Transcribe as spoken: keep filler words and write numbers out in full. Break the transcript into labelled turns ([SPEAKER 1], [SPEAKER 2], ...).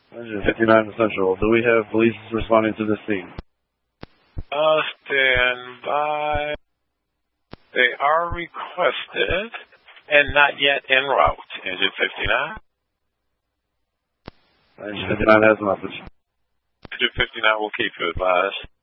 [SPEAKER 1] Engine fifty-nine Central. Do we have police responding to this scene?
[SPEAKER 2] Uh, stand by. They are requested and not yet en route. Engine fifty-nine.
[SPEAKER 1] Engine fifty-nine has a message.
[SPEAKER 2] Engine fifty-nine will keep you advised.